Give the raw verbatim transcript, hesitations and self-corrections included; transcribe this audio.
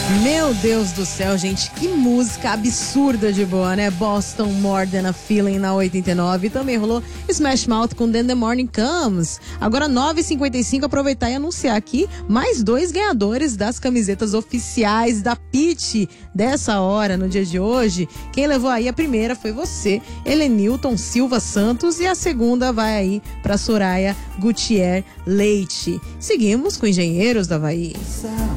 Meu Deus do céu, gente, que música absurda de boa, né? Boston, More Than a Feeling na oitenta e nove. E também rolou Smash Mouth com Then the Morning Comes. Agora nove e cinquenta e cinco, aproveitar e anunciar aqui mais dois ganhadores das camisetas oficiais da Pitty dessa hora, no dia de hoje. Quem levou aí a primeira foi você, Helenilton Silva Santos, e a segunda vai aí pra Soraya Gutierrez Leite. Seguimos com Engenheiros do Havaí.